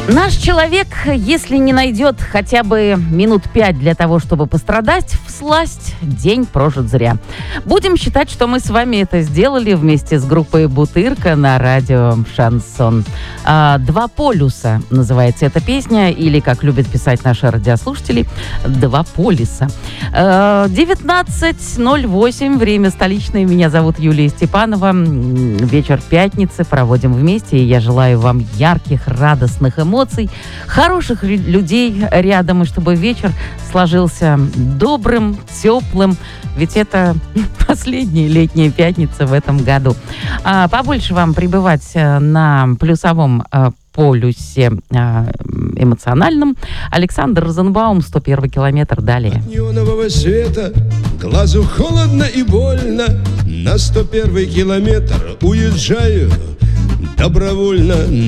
Наш человек, если не найдет хотя бы минут 5 для того, чтобы пострадать всласть, день прожит зря. Будем считать, что мы с вами это сделали вместе с группой «Бутырка» на радио «Шансон». «Два полюса» называется эта песня, или, как любят писать наши радиослушатели, «Два полюса». 19:08, время столичное. Меня зовут Юлия Степанова. Вечер пятницы проводим вместе, и я желаю вам ярких, радостных эмоций, хороших людей рядом, и чтобы вечер сложился добрым, теплым, ведь это последняя летняя пятница в этом году. Побольше вам пребывать на плюсовом полюсе эмоциональном. Александр Розенбаум, 101 километр, далее. От неонового света глазу холодно и больно. На 101 километр уезжаю добровольно.